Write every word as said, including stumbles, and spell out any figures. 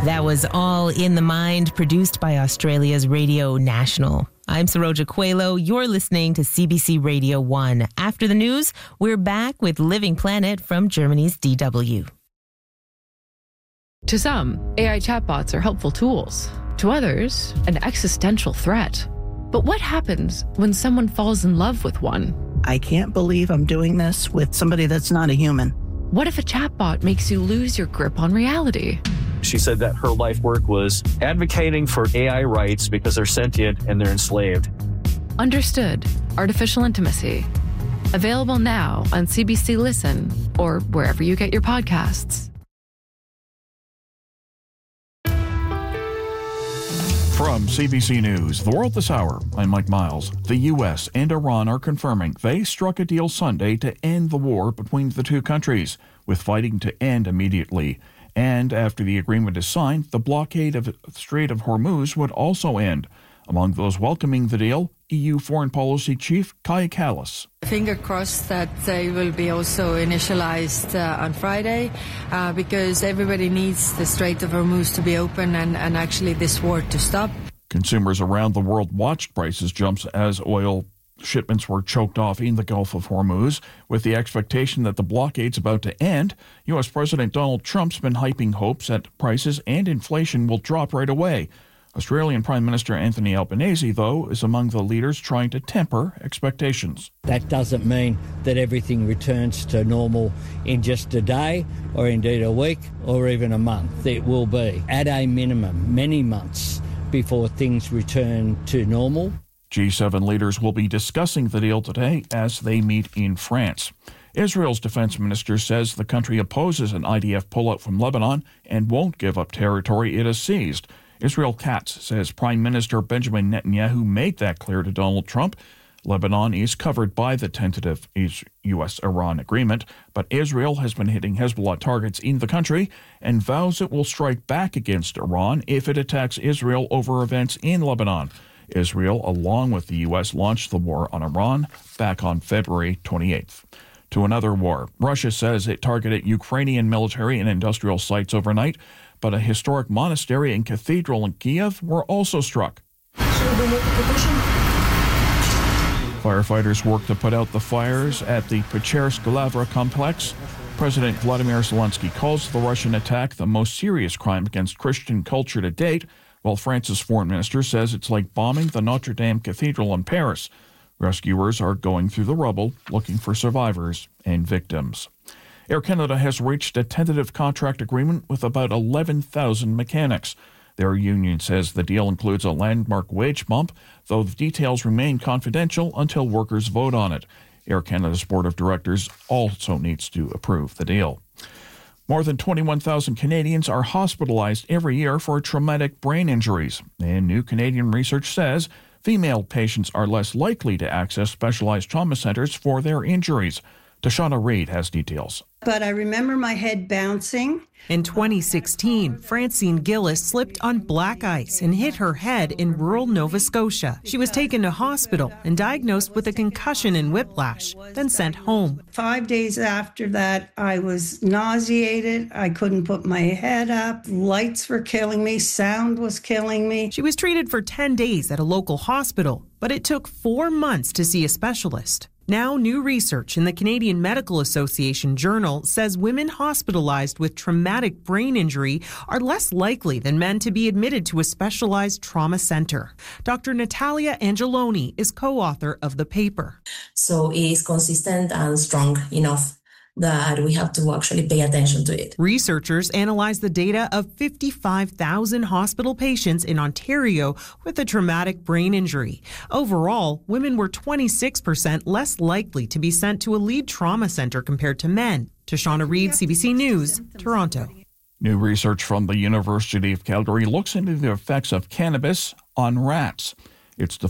That was All in the Mind, produced by Australia's Radio National. I'm Saroja Coelho. You're listening to C B C Radio one. After the news, we're back with Living Planet from Germany's D W. To some, A I chatbots are helpful tools. To others, an existential threat. But what happens when someone falls in love with one? I can't believe I'm doing this with somebody that's not a human. What if a chatbot makes you lose your grip on reality? She said that her life work was advocating for A I rights because they're sentient and they're enslaved. Understood. Artificial Intimacy. Available now on C B C Listen or wherever you get your podcasts. From C B C News, The World This Hour, I'm Mike Miles. The U S and Iran are confirming they struck a deal Sunday to end the war between the two countries, with fighting to end immediately. And after the agreement is signed, the blockade of the Strait of Hormuz would also end. Among those welcoming the deal, E U Foreign Policy Chief Kaja Kallas. Finger crossed that they will be also initialized uh, on Friday uh, because everybody needs the Strait of Hormuz to be open and, and actually this war to stop. Consumers around the world watched prices jump as oil shipments were choked off in the Gulf of Hormuz. With the expectation that the blockade's about to end, U S President Donald Trump's been hyping hopes that prices and inflation will drop right away. Australian Prime Minister Anthony Albanese, though, is among the leaders trying to temper expectations. That doesn't mean that everything returns to normal in just a day or indeed a week or even a month. It will be, at a minimum, many months before things return to normal. G seven leaders will be discussing the deal today as they meet in France. Israel's defense minister says the country opposes an I D F pullout from Lebanon and won't give up territory it has seized. Israel Katz says Prime Minister Benjamin Netanyahu made that clear to Donald Trump. Lebanon is covered by the tentative U S Iran agreement, but Israel has been hitting Hezbollah targets in the country and vows it will strike back against Iran if it attacks Israel over events in Lebanon. Israel, along with the U S, launched the war on Iran back on February twenty-eighth. To another war. Russia says it targeted Ukrainian military and industrial sites overnight, but a historic monastery and cathedral in Kiev were also struck. Firefighters worked to put out the fires at the Pechersk Lavra complex. President Vladimir Zelensky calls the Russian attack the most serious crime against Christian culture to date, while France's foreign minister says it's like bombing the Notre Dame Cathedral in Paris. Rescuers are going through the rubble, looking for survivors and victims. Air Canada has reached a tentative contract agreement with about eleven thousand mechanics. Their union says the deal includes a landmark wage bump, though the details remain confidential until workers vote on it. Air Canada's board of directors also needs to approve the deal. More than twenty-one thousand Canadians are hospitalized every year for traumatic brain injuries, and new Canadian research says female patients are less likely to access specialized trauma centers for their injuries. Tashana Reid has details. But I remember my head bouncing. In twenty sixteen, Francine Gillis slipped on black ice and hit her head in rural Nova Scotia. She was taken to hospital and diagnosed with a concussion and whiplash, then sent home. Five days after that, I was nauseated. I couldn't put my head up. Lights were killing me. Sound was killing me. She was treated for ten days at a local hospital, but it took four months to see a specialist. Now, new research in the Canadian Medical Association Journal says women hospitalized with traumatic brain injury are less likely than men to be admitted to a specialized trauma center. Doctor Natalia Angeloni is co-author of the paper. So it is consistent and strong enough that we have to actually pay attention to it. Researchers analyzed the data of fifty-five thousand hospital patients in Ontario with a traumatic brain injury. Overall, women were twenty-six percent less likely to be sent to a lead trauma center compared to men. Tashana Reid, C B C News, Toronto. New research from the University of Calgary looks into the effects of cannabis on rats. It's the